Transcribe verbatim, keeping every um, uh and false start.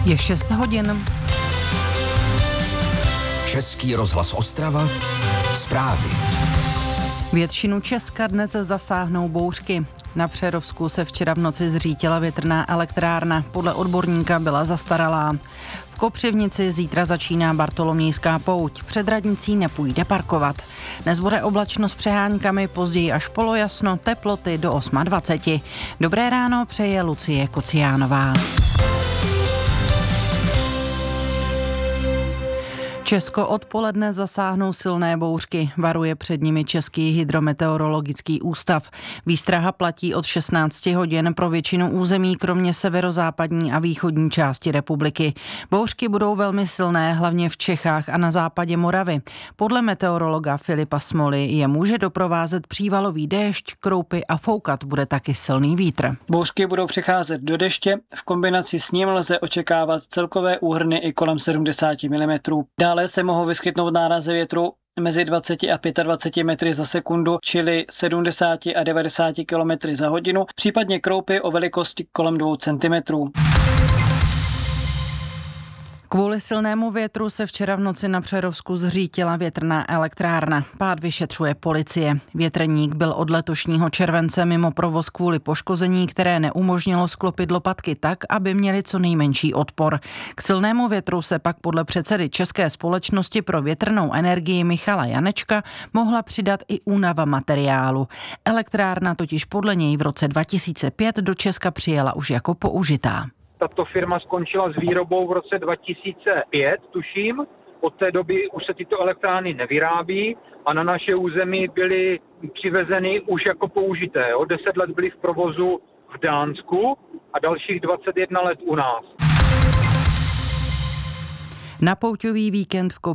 Je šest hodin. Český rozhlas Ostrava. Zprávy. Většinu Česka dnes zasáhnou bouřky. Na Přerovsku se včera v noci zřítila větrná elektrárna. Podle odborníka byla zastaralá. V Kopřivnici zítra začíná Bartolomějská pouť. Před radnicí nepůjde parkovat. Dnes bude oblačno s přeháňkami, později až polojasno, teploty do dvacet osm. Dobré ráno přeje Lucie Kociánová. Česko odpoledne zasáhnou silné bouřky, varuje před nimi Český hydrometeorologický ústav. Výstraha platí od šestnácti hodin pro většinu území, kromě severozápadní a východní části republiky. Bouřky budou velmi silné, hlavně v Čechách a na západě Moravy. Podle meteorologa Filipa Smoly je může doprovázet přívalový déšť, kroupy a foukat bude taky silný vítr. Bouřky budou přecházet do deště, v kombinaci s ním lze očekávat celkové úhrny i kolem sedmdesát milimetrů. Dále se mohou vyskytnout nárazy větru mezi dvacet a dvacet pět metry za sekundu, čili sedmdesát a devadesát kilometrů za hodinu, případně kroupy o velikosti kolem dvou centimetrů. Kvůli silnému větru se včera v noci na Přerovsku zřítila větrná elektrárna. Pád vyšetřuje policie. Větrník byl od letošního července mimo provoz kvůli poškození, které neumožnilo sklopit lopatky tak, aby měly co nejmenší odpor. K silnému větru se pak podle předsedy České společnosti pro větrnou energii Michala Janečka mohla přidat i únava materiálu. Elektrárna totiž podle něj v roce dva tisíce pět do Česka přijela už jako použitá. Tato firma skončila s výrobou v roce dva tisíce pět, tuším. Od té doby už se tyto elektrárny nevyrábí a na naše území byly přivezeny už jako použité. O deset let byly v provozu v Dánsku a dalších dvacet jedna let u nás. Na pouťový víkend v